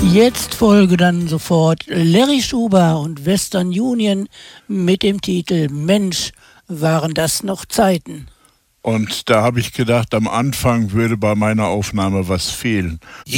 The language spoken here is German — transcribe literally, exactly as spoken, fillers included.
Jetzt folge dann sofort Larry Schuber und Western Union mit dem Titel Mensch, waren das noch Zeiten. Und da habe ich gedacht, am Anfang würde bei meiner Aufnahme was fehlen.